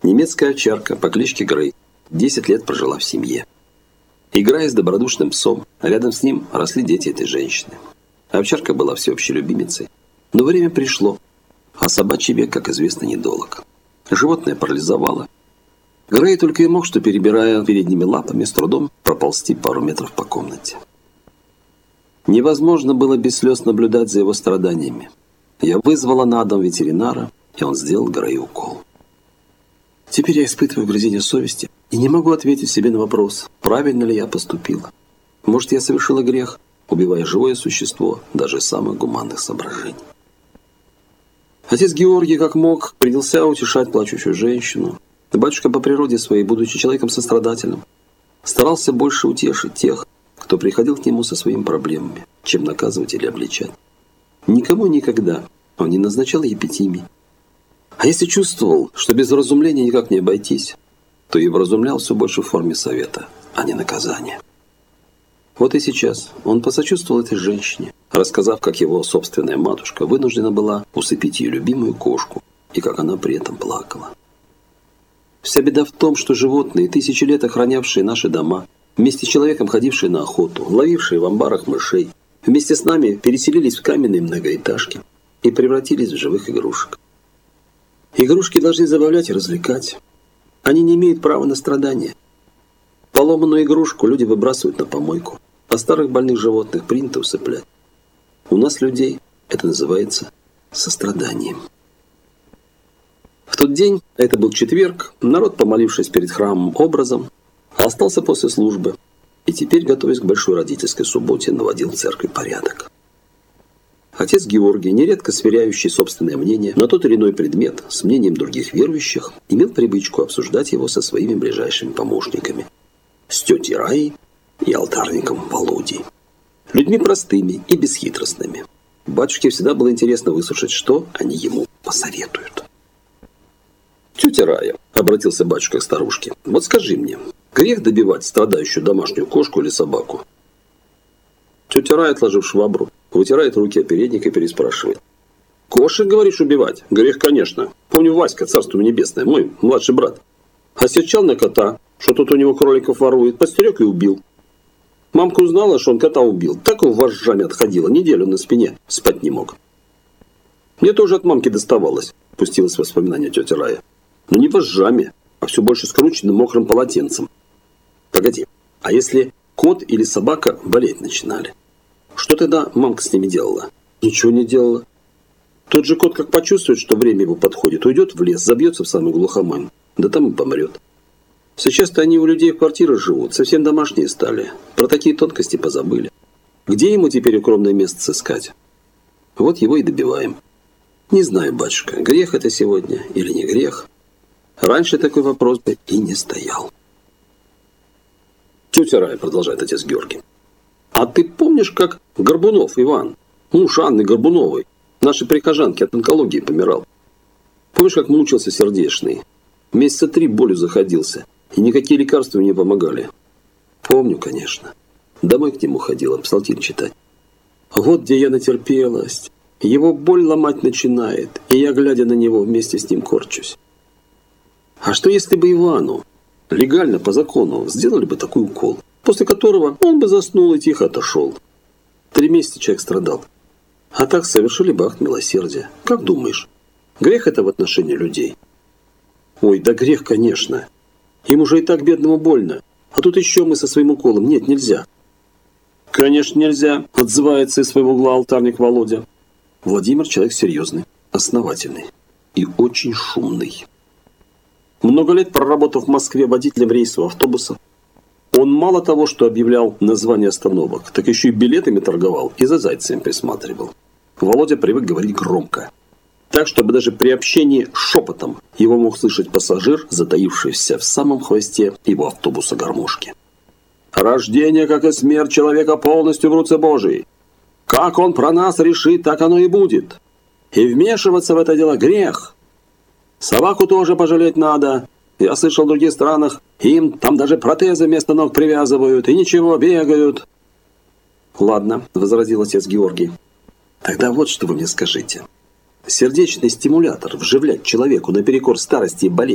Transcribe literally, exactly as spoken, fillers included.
Немецкая овчарка по кличке Грей десять лет прожила в семье. Играя с добродушным псом, рядом с ним росли дети этой женщины. Овчарка была всеобщей любимицей, но время пришло, а собачий век, как известно, недолг. Животное парализовало. Грей только и мог, что, перебирая передними лапами, с трудом проползти пару метров по комнате. Невозможно было без слез наблюдать за его страданиями. Я вызвала на дом ветеринара, и он сделал Грею укол. Теперь я испытываю угрызение совести и не могу ответить себе на вопрос, правильно ли я поступила. Может, я совершила грех, убивая живое существо, даже из самых гуманных соображений. Отец Георгий, как мог, принялся утешать плачущую женщину. Батюшка по природе своей, будучи человеком сострадательным, старался больше утешить тех, кто приходил к нему со своими проблемами, чем наказывать или обличать. Никому никогда он не назначал епитимий. А если чувствовал, что без вразумления никак не обойтись, то и вразумлял все больше в форме совета, а не наказания. Вот и сейчас он посочувствовал этой женщине, рассказав, как его собственная матушка вынуждена была усыпить ее любимую кошку, и как она при этом плакала. Вся беда в том, что животные, тысячи лет охранявшие наши дома, вместе с человеком ходившие на охоту, ловившие в амбарах мышей, вместе с нами переселились в каменные многоэтажки и превратились в живых игрушек. Игрушки должны забавлять и развлекать. Они не имеют права на страдания. Поломанную игрушку люди выбрасывают на помойку, а старых больных животных принято усыплять. У нас, людей, это называется состраданием. В тот день, это был четверг, народ, помолившись перед храмом образом, остался после службы и теперь, готовясь к большой родительской субботе, наводил в церкви порядок. Отец Георгий, нередко сверяющий собственное мнение на тот или иной предмет с мнением других верующих, имел привычку обсуждать его со своими ближайшими помощниками, с тетей Раей и алтарником Володей. Людьми простыми и бесхитростными. Батюшке всегда было интересно выслушать, что они ему посоветуют. «Тетя Рая», — обратился батюшка к старушке, — «вот скажи мне, грех добивать страдающую домашнюю кошку или собаку?» Тетя Рая, отложив швабру, вытирает руки о передник и переспрашивает. «Кошек, говоришь, убивать? Грех, конечно. Помню, Васька, царство небесное, мой младший брат, осерчал на кота, что тот у него кроликов ворует, подстерег и убил. Мамка узнала, что он кота убил, так его вожжами отходила, неделю на спине, спать не мог. Мне тоже от мамки доставалось», — пустилась в воспоминания тетя Рая. «Но не вожжами, а все больше скрученным мокрым полотенцем. Погоди, а если кот или собака болеть начинали? Что тогда мамка с ними делала?» «Ничего не делала. Тот же кот, как почувствует, что время его подходит, уйдет в лес, забьется в самый глухомань, да там и помрет. Сейчас-то они у людей в квартирах живут, совсем домашние стали, про такие тонкости позабыли. Где ему теперь укромное место сыскать? Вот его и добиваем. Не знаю, батюшка, грех это сегодня или не грех. Раньше такой вопрос бы и не стоял». «Тетя Рая», — продолжает отец Георгий, — «а ты помнишь, как Горбунов Иван, муж Анны Горбуновой, нашей прихожанки, от онкологии помирал? Помнишь, как мучился сердечный? Месяца три болью заходился, и никакие лекарства не помогали?» «Помню, конечно. Домой к нему ходила, псалтирь читать. Вот где я натерпелась. Его боль ломать начинает, и я, глядя на него, вместе с ним корчусь. А что если бы Ивану, легально, по закону, сделали бы такой укол, после которого он бы заснул и тихо отошел? Три месяца человек страдал. А так совершили бы акт милосердия. Как думаешь, грех это в отношении людей?» «Ой, да грех, конечно. Им уже и так бедному больно. А тут еще мы со своим уколом. Нет, нельзя». «Конечно, нельзя», — отзывается из своего угла алтарник Володя. Владимир человек серьезный, основательный и очень шумный. Много лет проработав в Москве водителем рейсового автобуса, он мало того, что объявлял названия остановок, так еще и билетами торговал и за зайцами присматривал. Володя привык говорить громко, так, чтобы даже при общении шепотом его мог слышать пассажир, затаившийся в самом хвосте его автобуса гармошки. «Рождение, как и смерть человека, полностью в руце Божией. Как он про нас решит, так оно и будет. И вмешиваться в это дело грех. Собаку тоже пожалеть надо. Я слышал в других странах, им там даже протезы вместо ног привязывают, и ничего, бегают». «Ладно», — возразил отец Георгий. «Тогда вот что вы мне скажите. Сердечный стимулятор вживлять человеку наперекор старости и болезни